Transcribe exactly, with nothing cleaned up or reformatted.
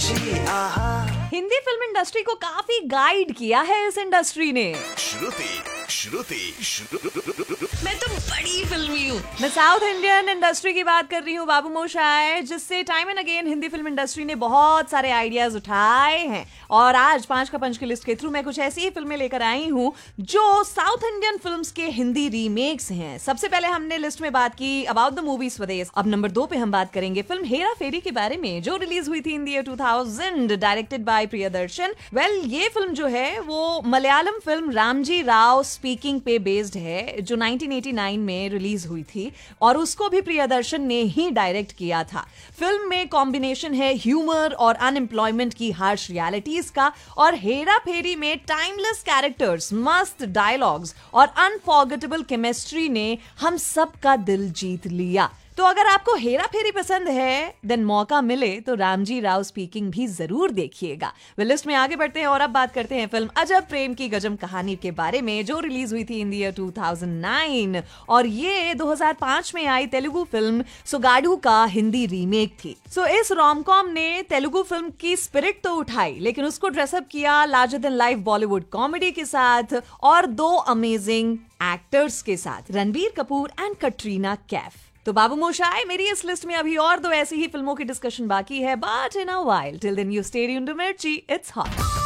मिर्ची आहा। Hindi film industry को काफी गाइड किया है इस इंडस्ट्री ने। श्रुति श्रुति श्रुति मैं तो बड़ी फिल्मी हूँ। मैं साउथ इंडियन इंडस्ट्री की बात कर रही हूँ बाबू मोशाय, जिससे time and again Hindi film industry ने बहुत सारे आइडियाज उठाए हैं। और आज पांच का पंच की लिस्ट के थ्रू मैं कुछ ऐसी ही फिल्में लेकर आई हूँ जो साउथ इंडियन फिल्म्स के हिंदी रीमेक्स हैं। सबसे पहले हमने लिस्ट में बात की अबाउट द मूवी स्वदेश। अब नंबर दो पे हम बात करेंगे फिल्म हेरा फेरी के बारे में, जो रिलीज हुई थी in the year two thousand, directed by Priyadarshan. Well ये फिल्म जो है वो मलयालम फिल्म रामजी राव स्पीकिंग पे बेस्ड है, जो नाइनटीन एटी नाइन में रिलीज हुई थी और उसको भी प्रियदर्शन ने ही डायरेक्ट किया था। फिल्म में कॉम्बिनेशन है ह्यूमर और अनएम्प्लॉयमेंट की हार्श रियलिटीज का, और हेरा फेरी में टाइमलेस कैरेक्टर्स, मस्त डायलॉग्स और अनफॉरगेटेबल केमिस्ट्री ने हम सबका दिल जीत लिया। तो अगर आपको हेरा फेरी पसंद है देन मौका मिले तो रामजी राव स्पीकिंग भी जरूर देखिएगा। वे लिस्ट में आगे बढ़ते हैं और अब बात करते हैं फिल्म अजब प्रेम की गजब कहानी के बारे में, जो रिलीज हुई थी in the year two thousand nine और ये दो हज़ार पाँच में आई तेलुगु फिल्म सुगाडू का हिंदी रीमेक थी। सो so, इस रोमकॉम ने तेलुगु फिल्म की स्पिरिट तो उठाई, लेकिन उसको ड्रेसअप किया larger than life Bollywood comedy के साथ और दो अमेजिंग एक्टर्स के साथ, रणबीर कपूर एंड कटरीना कैफ। तो बाबू मोशाय, मेरी इस लिस्ट में अभी और दो ऐसी ही फिल्मों की डिस्कशन बाकी है, but in a while, till then you stay tuned to मिर्ची, इट्स हॉट।